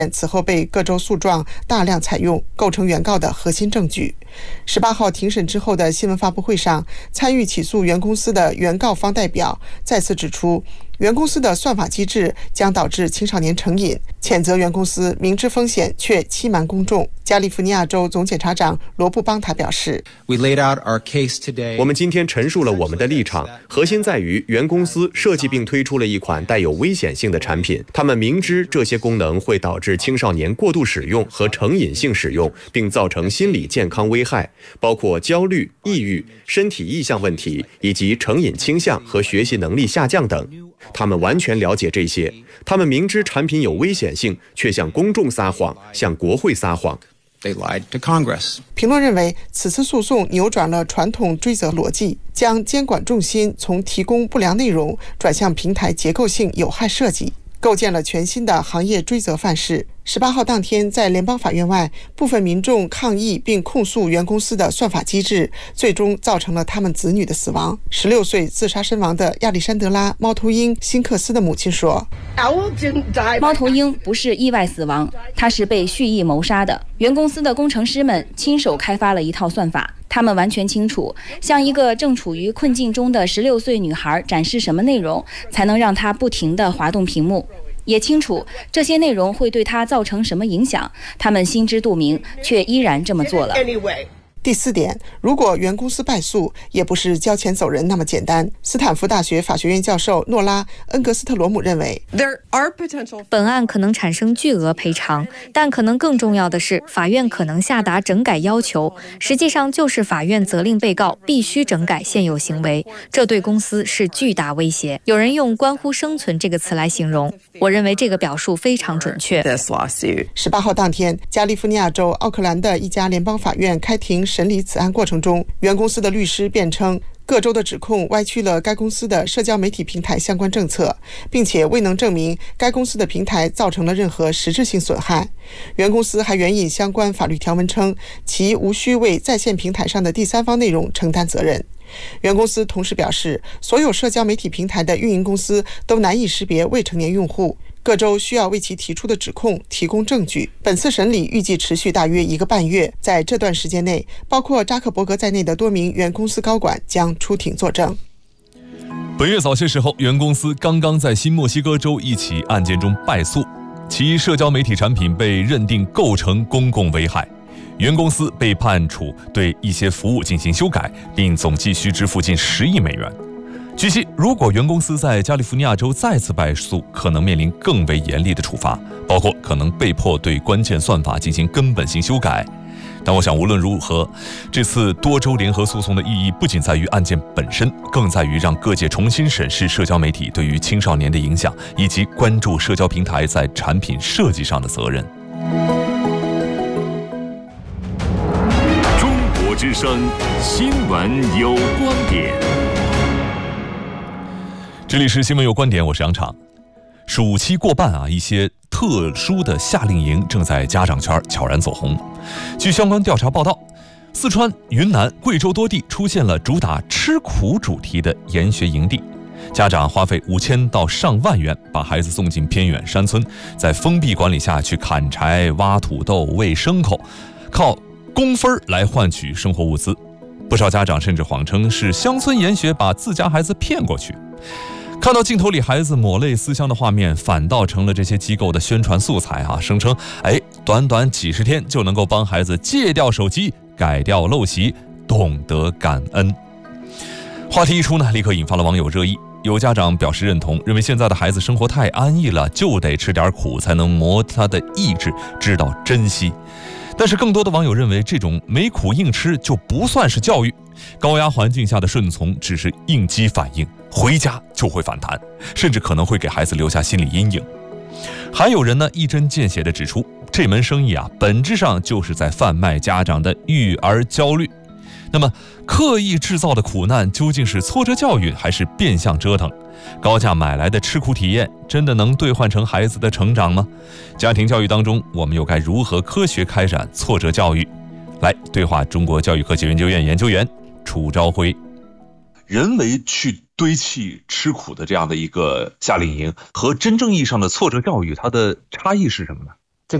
此后被各州诉状大量采用，构成原告的核心证据。18号庭审之后的新闻发布会上，参与起诉原公司的原告方代表再次指出，原公司的算法机制将导致青少年成瘾，谴责原公司明知风险却欺瞒公众。加利福尼亚州总检察长罗布邦塔表示， 我们今天陈述了我们的立场，核心在于原公司设计并推出了一款带有危险性的产品，他们明知这些功能会导致青少年过度使用和成瘾性使用，并造成心理健康危害，包括焦虑、抑郁、身体意向问题，以及成瘾倾向和学习能力下降等。他们完全了解这些，他们明知产品有危险性，却向公众撒谎，向国会撒谎。 评论认为，此次诉讼扭转了传统追责逻辑，将监管重心从提供不良内容转向平台结构性有害设计，构建了全新的行业追责范式。18号当天，在联邦法院外，部分民众抗议并控诉原公司的算法机制，最终造成了他们子女的死亡。16岁自杀身亡的亚历山德拉·猫头鹰·辛克斯的母亲说， 猫头鹰不是意外死亡，他是被蓄意谋杀的。原公司的工程师们亲手开发了一套算法，他们完全清楚向一个正处于困境中的16岁女孩展示什么内容才能让她不停地滑动屏幕，也清楚这些内容会对他造成什么影响，他们心知肚明，却依然这么做了。 第4点，如果原公司败诉，也不是交钱走人那么简单。斯坦福大学法学院教授诺拉·恩格斯特罗姆认为， 本案可能产生巨额赔偿，但可能更重要的是，法院可能下达整改要求，实际上就是法院责令被告必须整改现有行为，这对公司是巨大威胁。有人用关乎生存这个词来形容，我认为这个表述非常准确。 18号当天，加利福尼亚州奥克兰的一家联邦法院开庭审理此案过程中，原公司的律师辩称，各州的指控歪曲了该公司的社交媒体平台相关政策，并且未能证明该公司的平台造成了任何实质性损害。原公司还援引相关法律条文称，其无需为在线平台上的第三方内容承担责任。原公司同时表示，所有社交媒体平台的运营公司都难以识别未成年用户，各州需要为其提出的指控提供证据。本次审理预计持续大约1个半月，在这段时间内，包括扎克伯格在内的多名原公司高管将出庭作证。 本月早些时候，原公司刚刚在新墨西哥州一起案件中败诉，其社交媒体产品被认定构成公共危害。原公司被判处对一些服务进行修改，并总计需支付近10亿美元。据悉，如果原公司在加利福尼亚州再次败诉，可能面临更为严厉的处罚，包括可能被迫对关键算法进行根本性修改。但我想无论如何，这次多州联合诉讼的意义不仅在于案件本身，更在于让各界重新审视社交媒体对于青少年的影响，以及关注社交平台在产品设计上的责任。 中国之声新闻有观点， 这里是新闻有观点，我是杨昶。暑期过半啊，一些特殊的夏令营正在家长圈悄然走红。据相关调查报道，四川、云南、贵州多地出现了主打吃苦主题的研学营地，家长花费5000到上万元把孩子送进偏远山村，在封闭管理下去砍柴、挖土豆、喂牲口，靠工分来换取生活物资。不少家长甚至谎称是乡村研学把自家孩子骗过去。看到镜头里孩子抹泪思乡的画面，反倒成了这些机构的宣传素材啊！声称，短短几十天就能够帮孩子戒掉手机、改掉陋习、懂得感恩。话题一出呢，立刻引发了网友热议。有家长表示认同，认为现在的孩子生活太安逸了，就得吃点苦才能磨他的意志，知道珍惜。但是更多的网友认为，这种没苦硬吃就不算是教育，高压环境下的顺从只是应激反应，回家就会反弹，甚至可能会给孩子留下心理阴影。还有人呢，一针见血地指出，这门生意啊，本质上就是在贩卖家长的育儿焦虑。那么，刻意制造的苦难究竟是挫折教育，还是变相折腾？高价买来的吃苦体验，真的能兑换成孩子的成长吗？家庭教育当中，我们又该如何科学开展挫折教育？来对话中国教育科学研究院研究员楚朝晖。 人为去堆砌吃苦的这样的一个夏令营，和真正意义上的挫折教育，它的差异是什么呢？